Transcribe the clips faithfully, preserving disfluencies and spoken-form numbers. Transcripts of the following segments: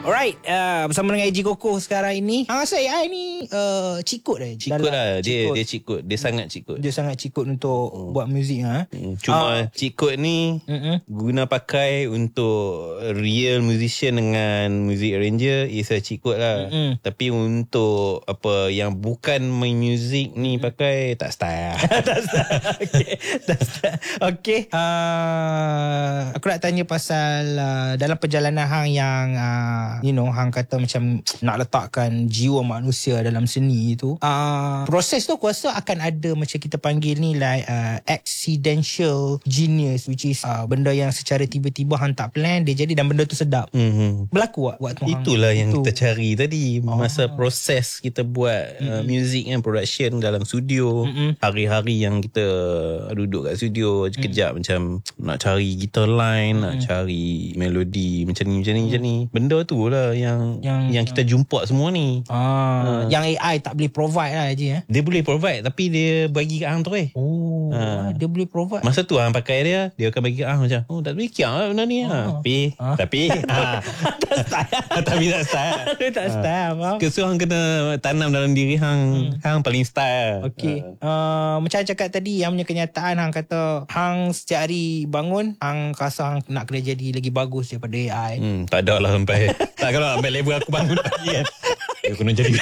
Alright, uh, bersama dengan A J Koko sekarang ini. Hang rasa A I ni uh, cheat code eh? Cheat code lah. Dia, dia cheat code. Dia sangat cheat code. Dia sangat cheat code untuk hmm. buat muzik. Ha? Hmm. Cuma uh, cheat code ni uh-uh. guna pakai untuk real musician dengan music arranger is a cheat code lah. Uh-uh. Tapi untuk apa yang bukan main music ni pakai tak style. Tak style. Okay. Tak style. Okay. Uh, aku nak tanya pasal uh, dalam perjalanan hang yang uh, you know, hang kata macam nak letakkan jiwa manusia dalam seni tu, uh, proses tu aku rasa akan ada macam kita panggil ni like uh, accidental genius, which is uh, benda yang secara tiba-tiba hang tak plan dia jadi dan benda tu sedap. Mm-hmm. Berlaku tak waktu hang? Itulah yang itu. Kita cari tadi masa oh. proses kita buat mm-hmm. uh, music and production dalam studio. Mm-hmm. Hari-hari yang kita duduk kat studio mm-hmm. kejap macam nak cari guitar line, mm-hmm. nak cari melodi macam ni macam ni mm-hmm. macam ni. Benda tu lah yang yang, yang kita jumpa semua ni. Ah, uh. Yang A I tak boleh provide lah je. Eh? Dia boleh provide tapi dia bagi kat hang terus. Oh, uh. dia boleh provide. Masa tu hang pakai dia, dia akan bagi kat hang macam, oh tak fikir lah benda ni. Uh. Tapi uh. tapi tak style. Tapi tak style. Tak style. Uh. So hang kena tanam dalam diri hang, hmm. hang paling style. Okey. Uh. Uh, macam cakap tadi yang punya kenyataan hang kata hang setiap hari bangun hang rasa hang nak kena jadi lagi bagus daripada A I. Hmm, tak ada lah sampai tak kalau sampai level aku bangun pagi kan. Dia kena jadi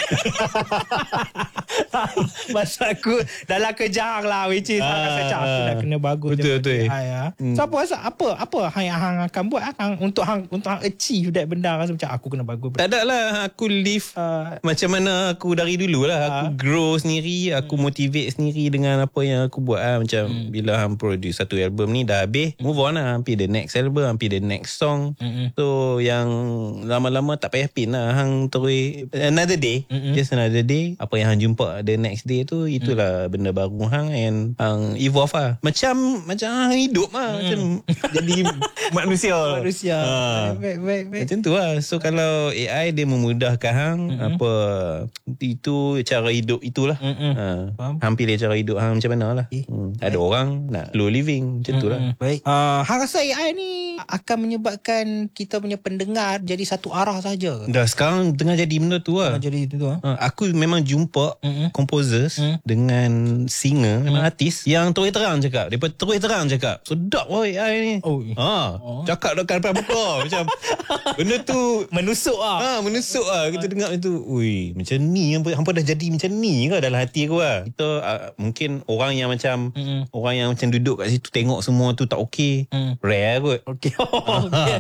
masa aku dalam kerja lah which is hang rasa macam aku nak kena bagus betul betul. A I, ha? hmm. So apa rasa apa apa hang yang hang akan buat hang untuk hang untuk hang achieve that benda rasa macam aku kena bagus. Tak ada lah aku live uh, macam mana aku dari dulu lah aku uh, grow sendiri, aku hmm. motivate sendiri dengan apa yang aku buat lah. Macam hmm. bila hang produce satu album ni dah habis, move on lah, hampir the next album, hampir the next song. Hmm. So yang lama-lama tak payah pin lah, hang terus another day, hmm. just another day, apa yang hang jumpa the next day tu itulah hmm. benda baru hang and hang evolve lah. Macam macam hang hidup lah, hmm. macam jadi manusia. Manusia. Ha. Baik, baik, baik. Macam tu lah. So kalau A I dia memudahkan hang hmm. apa itu cara hidup itulah. Hmm. Ha. Hampir dia cara hidup hang macam mana lah. Eh, hmm. Ada orang nak slow living macam hmm. tu lah. Baik. Uh, hang rasa A I ni akan menyebabkan kita punya pendengar jadi satu arah saja. Dah sekarang tengah jadi benda tu lah. Tengah jadi itu tu lah. Uh, aku memang jumpa mm-hmm. composers mm. dengan singer, mm. memang artis yang terus terang cakap. Mereka terus terang cakap, sedap wah A I ni. Oh. Ha, oh. Cakap dekat depan muka macam benda tu menusuk lah. Ha, menusuk lah. Kita dengar macam tu. Ui, macam ni hampa, hampa dah jadi macam ni ke dalam hati aku lah. Kita uh, mungkin orang yang macam mm. orang yang macam duduk kat situ tengok semua tu tak okey. Mm. Rare kot. Okey. Okay.